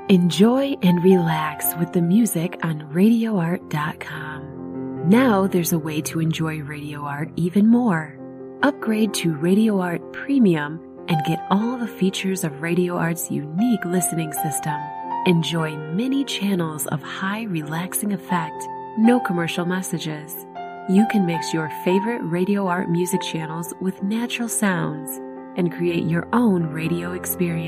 Enjoy and relax with the music on RadioArt.com. Now there's a way to enjoy Radio Art even more. Upgrade to Radio Art Premium and get all the features of Radio Art's unique listening system. Enjoy many channels of high relaxing effect, no commercial messages. You can mix your favorite Radio Art music channels with natural sounds and create your own radio experience.